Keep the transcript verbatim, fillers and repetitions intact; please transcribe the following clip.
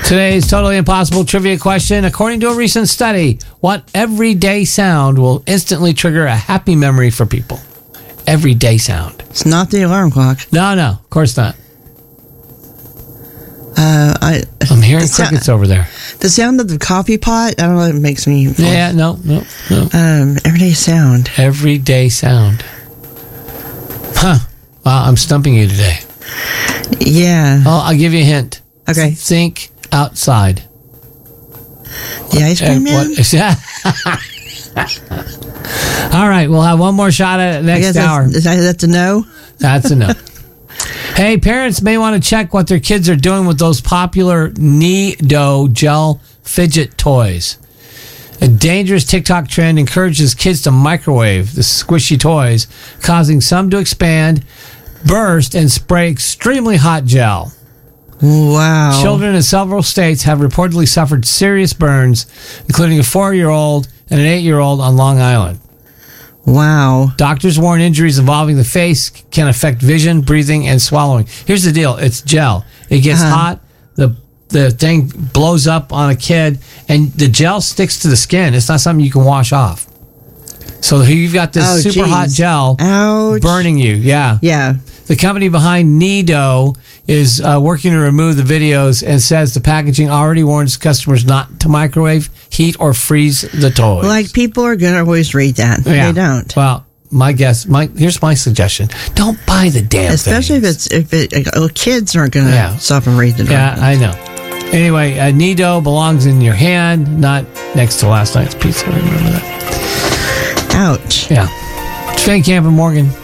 Today's totally impossible trivia question. According to a recent study, what everyday sound will instantly trigger a happy memory for people? Everyday sound. It's not the alarm clock. No, no, of course not. Uh, I, I'm hearing the crickets sound, over there. The sound of the coffee pot, I don't know, it makes me... Feel, Yeah, no, no, no. Um, everyday sound. Everyday sound. Huh. Wow, I'm stumping you today. Yeah. Oh, I'll give you a hint. Okay. Think outside. The ice cream man? What? All right, we'll have one more shot at it next I guess hour. That's, is that, that's a no? That's a no. Hey, parents may want to check what their kids are doing with those popular Nido gel fidget toys. A dangerous TikTok trend encourages kids to microwave the squishy toys, causing some to expand, burst, and spray extremely hot gel. Wow. Children in several states have reportedly suffered serious burns, including a four-year-old and an eight-year-old on Long Island. Wow. Doctors warn injuries involving the face can affect vision, breathing, and swallowing. Here's the deal. It's gel. It gets Uh-huh. hot. The the thing blows up on a kid, and the gel sticks to the skin. It's not something you can wash off. So here you've got this Oh, super geez. hot gel Ouch. burning you. Yeah. Yeah. The company behind Nido is uh, working to remove the videos and says the packaging already warns customers not to microwave, heat, or freeze the toys. Like, people are going to always read that. Yeah. They don't. Well, my guess, my here's my suggestion: don't buy the damn Especially things. if it's if it, uh, kids aren't going to Yeah. stop and read the Yeah, document. I know. Anyway, uh, Nido belongs in your hand, not next to last night's pizza. Remember that? Ouch. Yeah. Shane Camp and Morgan.